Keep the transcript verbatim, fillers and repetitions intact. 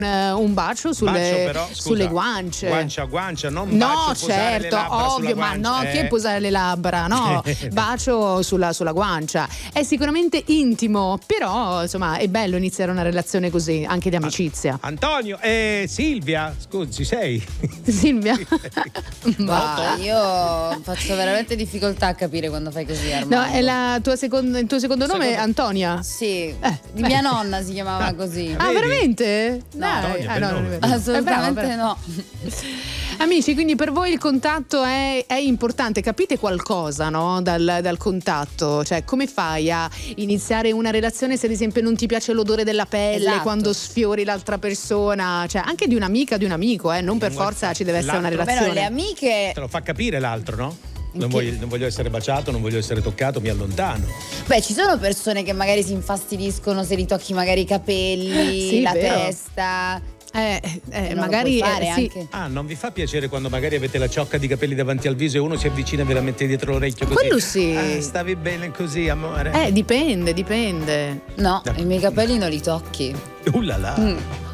uh, un bacio sulle, bacio però, scusa, sulle guance. Guancia a guancia, non no, bacio, posare le certo, labbra ovvio, ma guancia, no, eh. che posare le labbra, no, bacio sulla, sulla guancia. È sicuramente intimo, però insomma è bello iniziare una relazione così, anche di amicizia. Antonio, eh, Silvia, scusi, ci sei? Silvia? Ma io faccio veramente difficoltà a capire quando fai così, Armando. No, è la tua seconda, il tuo secondo nome Secondo... è Antonia? Sì, eh, di mia nonna si chiamava così. Ah, veramente? No, Dai, Antonia, ah, no, bel non è nome. vero. assolutamente Eh, bravo, no. Amici, quindi per voi il contatto è, è importante, capite qualcosa, no? Dal, dal contatto, cioè come fai a iniziare una relazione se ad esempio non ti piace l'odore della pelle, esatto. quando sfiori l'altra persona, cioè anche di un'amica, di un amico, eh? Non per forza ci deve essere una L'altro. relazione. Però le amiche, Te lo fa capire l'altro, no? Non che- voglio, non voglio essere baciato, non voglio essere toccato, mi allontano. beh, ci sono persone che magari si infastidiscono se ritocchi magari i capelli, Sì, la vero. testa. Eh, eh, non lo magari puoi fare eh, sì. anche. Ah, non vi fa piacere quando magari avete la ciocca di capelli davanti al viso e uno si avvicina veramente dietro l'orecchio così? Quello sì. Ah, stavi bene così, amore? Eh, dipende, dipende. No, i miei capelli non li tocchi. Uh là là. Mm.